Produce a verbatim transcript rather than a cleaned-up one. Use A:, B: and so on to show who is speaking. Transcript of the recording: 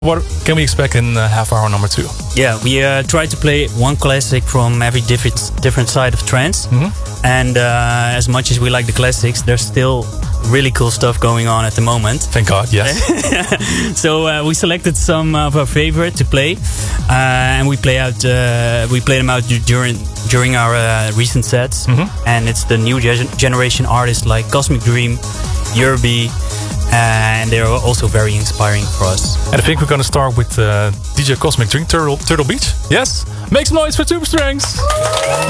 A: What can we expect in uh, half hour number two?
B: Yeah, we uh, try to play one classic from every different different side of trance.
A: Mm-hmm.
B: And uh, as much as we like the classics, there's still really cool stuff going on at the moment.
A: Thank God, yes.
B: So uh, we selected some of our favorite to play, uh, and we play out. Uh, we play them out during during our uh, recent sets.
A: Mm-hmm.
B: And it's the new ge- generation artists like Cosmic Dream, Yerby, uh, and they're also very inspiring for us.
A: And I think we're gonna start with uh, D J Cosmic Dream, Turtle, Turtle Beach. Yes, make some noise for Tube Strings.